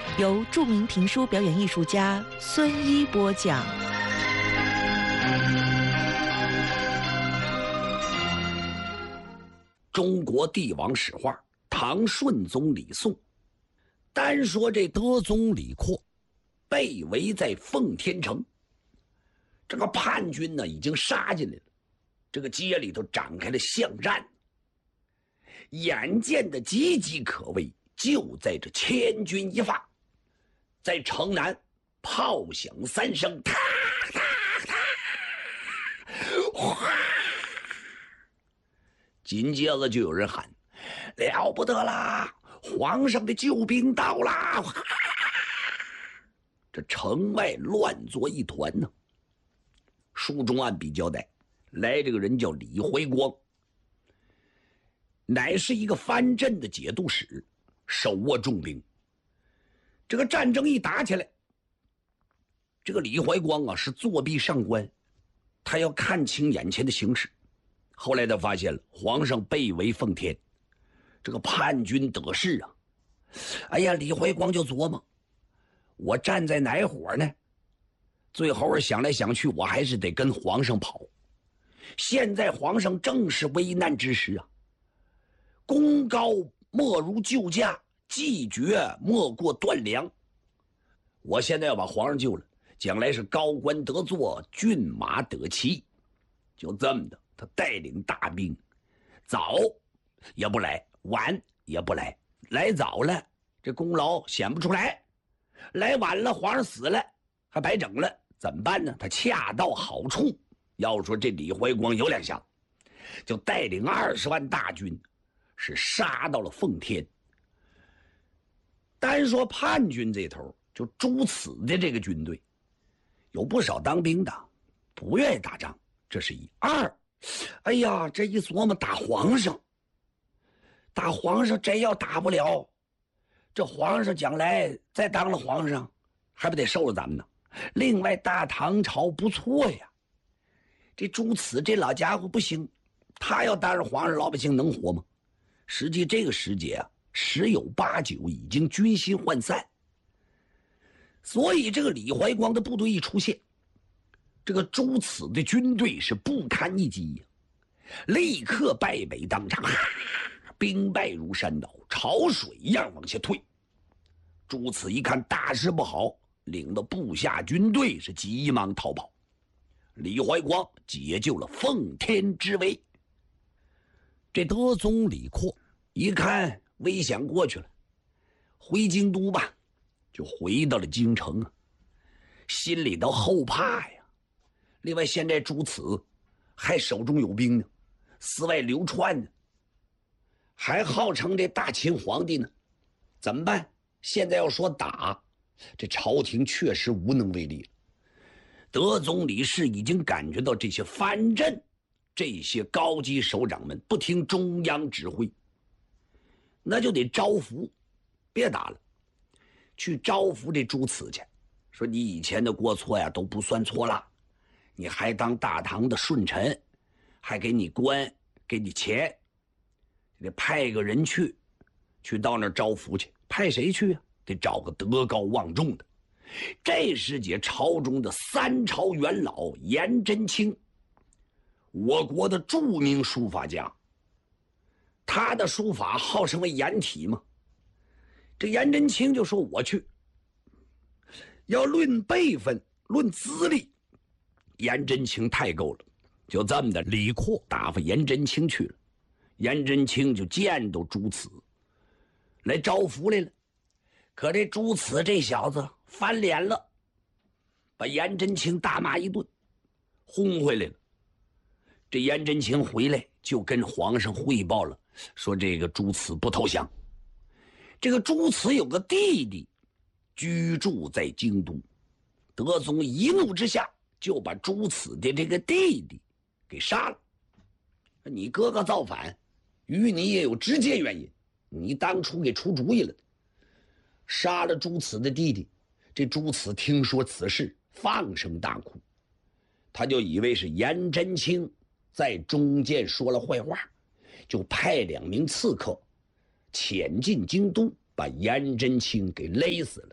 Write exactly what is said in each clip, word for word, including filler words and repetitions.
由著名评书表演艺术家孙一播讲。 中国帝王史话，唐顺宗李诵。单说这德宗李阔被围在奉天城，这个叛军呢已经杀进来了，这个街里头展开了巷战，眼见的岌岌可危，就在这千钧一发。在城南炮响三声，哒哒哒，哗！紧接着就有人喊：“了不得啦！皇上的救兵到啦！”这城外乱作一团呢。书中按笔交代，来这个人叫李怀光，乃是一个藩镇的节度使，手握重兵。这个战争一打起来，这个李怀光啊是作壁上观，他要看清眼前的形势。后来他发现了皇上被围奉天，这个叛军得势啊！哎呀，李怀光就琢磨，我站在哪伙呢？最后想来想去，我还是得跟皇上跑。现在皇上正是危难之时啊，功高莫如救驾，计绝莫过断粮。我现在要把皇上救了，将来是高官得坐，骏马得骑。就这么的，他带领大兵，早也不来，晚也不来。来早了，这功劳显不出来；来晚了，皇上死了，还白整了。怎么办呢？他恰到好处。要说这李怀光有两下，就带领二十万大军，是杀到了奉天。单说叛军这头，就朱慈的这个军队，有不少当兵的不愿意打仗，这是一。二，哎呀，这一琢磨打皇上，打皇上真要打不了，这皇上将来再当了皇上，还不得受了咱们呢？另外，大唐朝不错呀，这朱慈这老家伙不行，他要当上皇上，老百姓能活吗？实际这个时节啊，十有八九已经军心涣散。所以这个李怀光的部队一出现，这个朱慈的军队是不堪一击呀，立刻败北当场，兵败如山倒，潮水一样往下退。朱慈一看大事不好，领着部下军队是急忙逃跑。李怀光解救了奉天之围。这德宗李阔一看危险过去了，回京都吧，就回到了京城啊，心里头后怕呀。另外，现在朱慈还手中有兵呢，四外流窜呢，还号称这大秦皇帝呢，怎么办？现在要说打，这朝廷确实无能为力了。德宗李氏已经感觉到这些藩镇这些高级首长们不听中央指挥，那就得招服，别打了，去招服这朱慈去，说你以前的过错呀都不算错了，你还当大唐的顺臣，还给你官，给你钱，得派个人去，去到那儿招服去。派谁去啊？得找个德高望重的。这时节朝中的三朝元老颜真卿，我国的著名书法家，他的书法号称为颜体嘛。这颜真卿就说我去。要论辈分，论资历，颜真卿太够了。就这么的，李阔打发颜真卿去了。颜真卿就见到朱慈来招服来了。可这朱慈这小子翻脸了，把颜真卿大骂一顿，轰回来了。这颜真卿回来就跟皇上汇报了，说这个朱慈不投降。这个朱慈有个弟弟居住在京都，德宗一怒之下就把朱慈的这个弟弟给杀了。你哥哥造反，与你也有直接原因，你当初给出主意了，杀了朱慈的弟弟。这朱慈听说此事，放声大哭，他就以为是颜真卿在中间说了坏话，就派两名刺客潜进京都，把颜真卿给勒死了。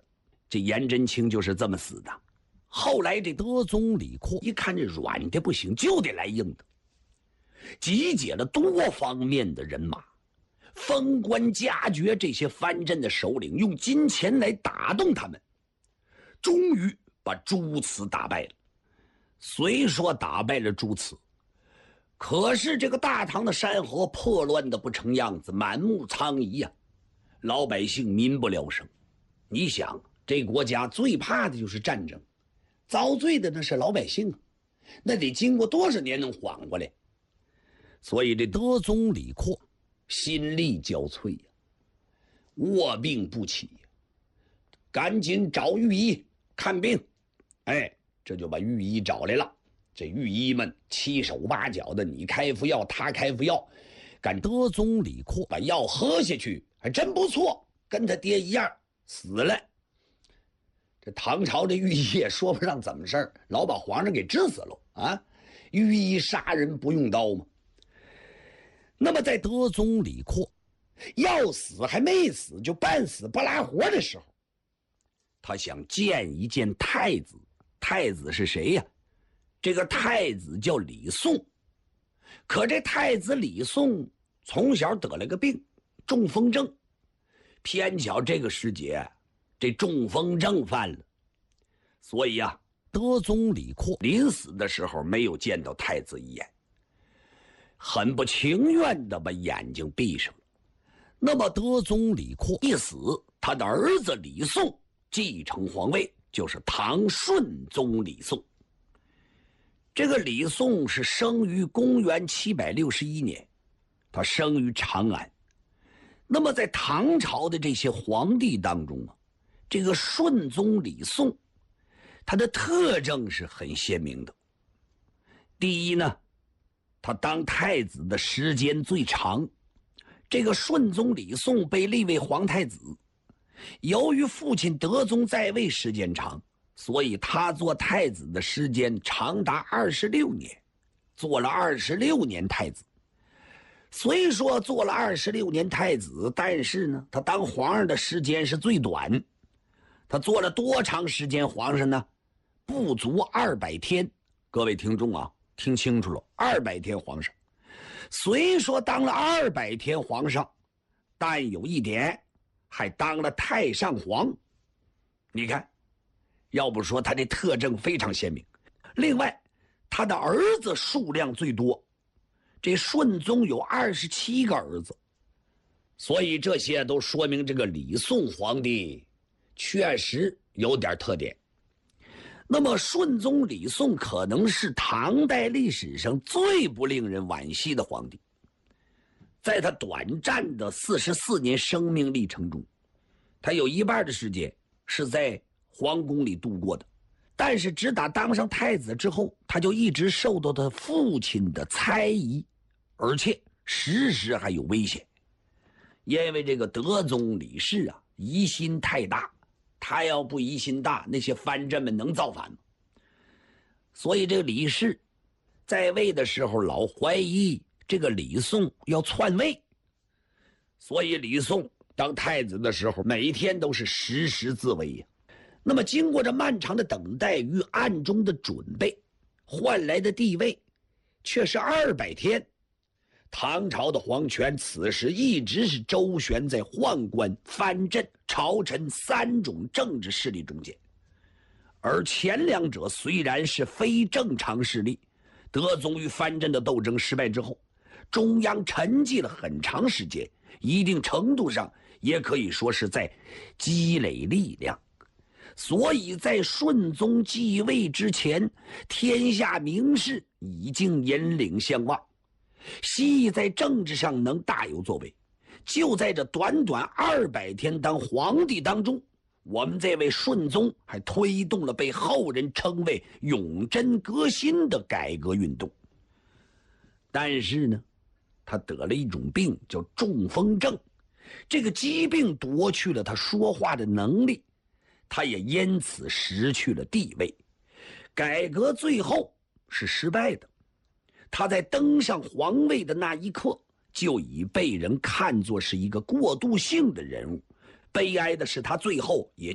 这颜真卿就是这么死的。后来这德宗李阔一看这软的不行，就得来硬的，集结了多方面的人马，封官加爵这些藩镇的首领，用金钱来打动他们，终于把朱慈打败了。虽说打败了朱慈，可是这个大唐的山河破乱的不成样子，满目疮痍呀、啊，老百姓民不聊生。你想，这国家最怕的就是战争，遭罪的那是老百姓啊，那得经过多少年能缓过来？所以这德宗李阔心力交瘁呀、啊，卧病不起呀、啊，赶紧找御医看病。哎，这就把御医找来了。这御医们七手八脚的，你开副药，他开副药，赶德宗李阔把药喝下去，还真不错，跟他爹一样死了。这唐朝这御医也说不上怎么事儿，老把皇上给治死了啊！御医杀人不用刀吗？那么在德宗李阔要死还没死，就半死不拉活的时候，他想见一见太子。太子是谁呀？这个太子叫李诵。可这太子李诵从小得了个病，中风症。偏巧这个时节，这中风症犯了，所以啊，德宗李阔临死的时候没有见到太子一眼，很不情愿地把眼睛闭上了。那么德宗李阔一死，他的儿子李诵继承皇位，就是唐顺宗李诵。这个李诵是生于公元七百六十一年，他生于长安。那么在唐朝的这些皇帝当中啊，这个顺宗李诵他的特征是很鲜明的。第一呢，他当太子的时间最长。这个顺宗李诵被立为皇太子，由于父亲德宗在位时间长，所以他做太子的时间长达二十六年，做了二十六年太子。虽说做了二十六年太子，但是呢，他当皇上的时间是最短。他做了多长时间皇上呢？不足二百天。各位听众啊，听清楚了，二百天皇上。虽说当了二百天皇上，但有一点，还当了太上皇。你看，要不说他的特征非常鲜明。另外，他的儿子数量最多，这顺宗有二十七个儿子，所以这些都说明这个李诵皇帝确实有点特点。那么顺宗李诵可能是唐代历史上最不令人惋惜的皇帝。在他短暂的四十四年生命历程中，他有一半的时间是在皇宫里度过的。但是直打当上太子之后，他就一直受到他父亲的猜疑，而且时时还有危险。因为这个德宗李氏啊，疑心太大，他要不疑心大，那些藩镇们能造反吗？所以这个李氏在位的时候老怀疑这个李诵要篡位，所以李诵当太子的时候每一天都是时时自危呀。那么经过这漫长的等待与暗中的准备，换来的地位却是二百天。唐朝的皇权此时一直是周旋在宦官、藩镇、朝臣三种政治势力中间，而前两者虽然是非正常势力，德宗与藩镇的斗争失败之后，中央沉寂了很长时间，一定程度上也可以说是在积累力量。所以在顺宗继位之前，天下名士已经引领相望，希冀在政治上能大有作为。就在这短短二百天当皇帝当中，我们这位顺宗还推动了被后人称为永贞革新的改革运动。但是呢，他得了一种病叫中风症，这个疾病夺去了他说话的能力，他也因此失去了地位。改革最后是失败的，他在登上皇位的那一刻就已被人看作是一个过渡性的人物。悲哀的是，他最后也